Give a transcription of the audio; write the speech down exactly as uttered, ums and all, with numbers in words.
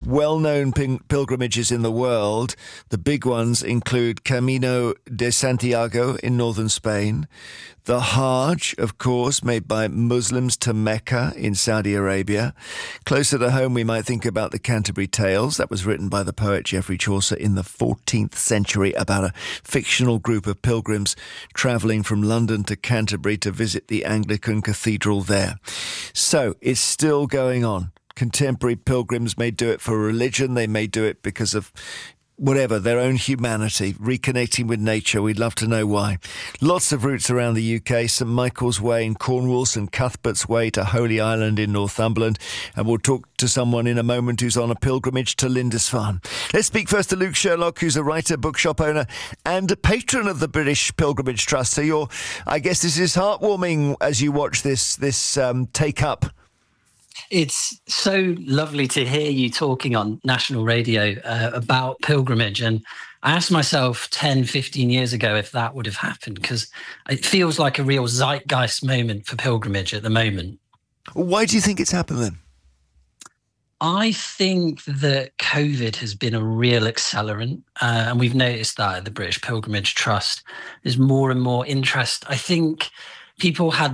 well-known pil- pilgrimages in the world. The big ones include Camino de Santiago in northern Spain, the Hajj, of course, made by Muslims to Mecca in Saudi Arabia. Closer to home, we might think about the Canterbury Tales. That was written by the poet Geoffrey Chaucer in the fourteenth century about a fictional group of pilgrims travelling from London to Canterbury to visit the Anglican cathedral there. So it's still going on. Contemporary pilgrims may do it for religion. They may do it because of whatever, their own humanity, reconnecting with nature. We'd love to know why. Lots of routes around the U K, St Michael's Way in Cornwall, St Cuthbert's Way to Holy Island in Northumberland. And we'll talk to someone in a moment who's on a pilgrimage to Lindisfarne. Let's speak first to Luke Sherlock, who's a writer, bookshop owner and a patron of the British Pilgrimage Trust. So you're, I guess this is heartwarming as you watch this, this um, take up. It's so lovely to hear you talking on national radio uh, about pilgrimage. And I asked myself ten, fifteen years ago if that would have happened, because it feels like a real zeitgeist moment for pilgrimage at the moment. Why do you think it's happened then? I think that COVID has been a real accelerant, uh, and we've noticed that at the British Pilgrimage Trust. There's more and more interest. I think people had